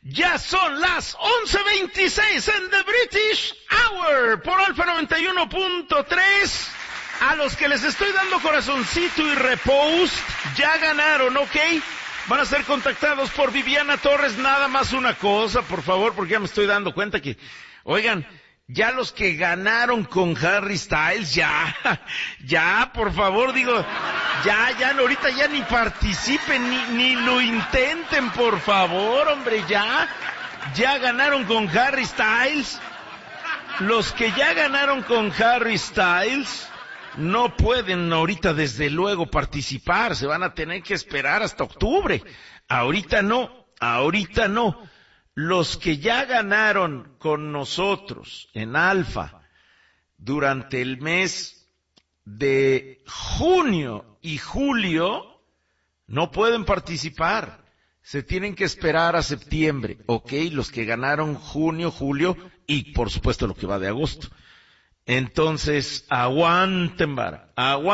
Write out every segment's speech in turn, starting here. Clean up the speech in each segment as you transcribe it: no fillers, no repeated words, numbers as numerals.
Ya son las 11:26 en The British Hour por Alfa 91.3. A los que les estoy dando corazoncito y repost, ya ganaron, ¿ok? Van a ser contactados por Viviana Torres. Nada más una cosa, por favor, porque ya me estoy dando cuenta que, oigan, ya los que ganaron con Harry Styles, ya, por favor, digo, ya, ahorita ya ni participen, ni lo intenten, por favor, hombre, ya ganaron con Harry Styles. Los que ya ganaron con Harry Styles no pueden ahorita desde luego participar, se van a tener que esperar hasta octubre. Ahorita no. Los que ya ganaron con nosotros en Alfa durante el mes de junio y julio no pueden participar. Se tienen que esperar a septiembre, ¿ok? Los que ganaron junio, julio y por supuesto lo que va de agosto. Entonces, aguanten vara.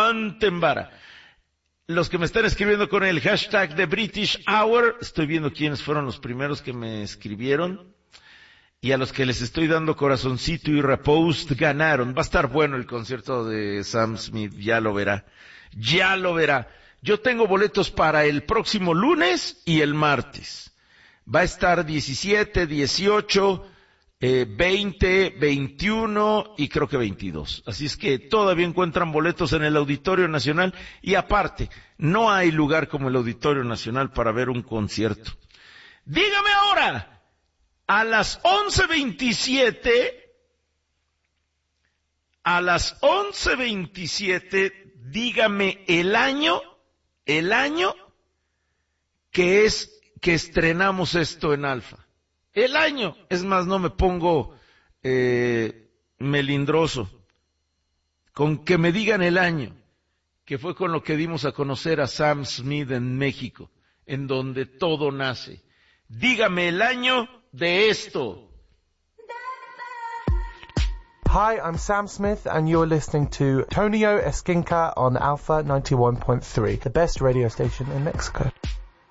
Los que me están escribiendo con el hashtag de British Hour, estoy viendo quiénes fueron los primeros que me escribieron, y a los que les estoy dando corazoncito y repost, ganaron. Va a estar bueno el concierto de Sam Smith, ya lo verá. Yo tengo boletos para el próximo lunes y el martes. Va a estar 17, 18, 20, 21 y creo que 22. Así es que todavía encuentran boletos en el Auditorio Nacional y aparte, no hay lugar como el Auditorio Nacional para ver un concierto. Dígame ahora, a las 11:27, dígame el año que estrenamos esto en Alfa. El año, es más, no me pongo melindroso, con que me digan el año, que fue con lo que dimos a conocer a Sam Smith en México, en donde todo nace. Dígame el año de esto. Hi, I'm Sam Smith and you're listening to Tonio Esquinca on Alpha 91.3, the best radio station in Mexico.